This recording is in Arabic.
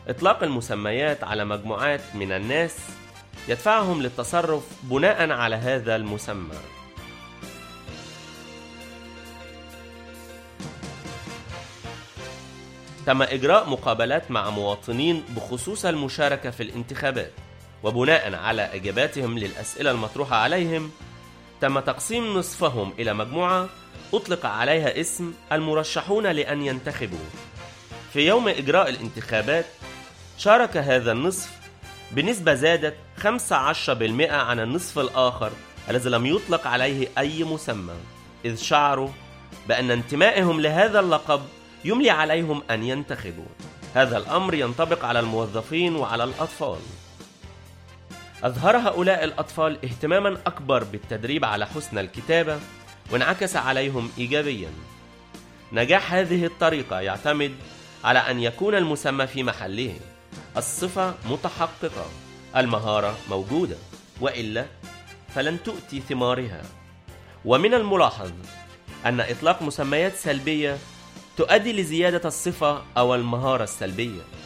إطلاق المسميات على مجموعات من الناس يدفعهم للتصرف بناء على هذا المسمى. تم إجراء مقابلات مع مواطنين بخصوص المشاركة في الانتخابات، وبناء على إجاباتهم للأسئلة المطروحة عليهم تم تقسيم نصفهم إلى مجموعة أطلق عليها اسم المرشحون لأن ينتخبوا. في يوم إجراء الانتخابات شارك هذا النصف بنسبة زادت 15% عن النصف الآخر الذي لم يطلق عليه أي مسمى، إذ شعروا بأن انتمائهم لهذا اللقب يملي عليهم أن ينتخبوا. هذا الأمر ينطبق على الموظفين وعلى الأطفال. أظهر هؤلاء الأطفال اهتماما أكبر بالتدريب على حسن الكتابة وانعكس عليهم إيجابيا. نجاح هذه الطريقة يعتمد على أن يكون المسمى في محله، الصفة متحققة، المهارة موجودة، وإلا فلن تؤتي ثمارها. ومن الملاحظ أن إطلاق مسميات سلبية تؤدي لزيادة الصفة أو المهارة السلبية.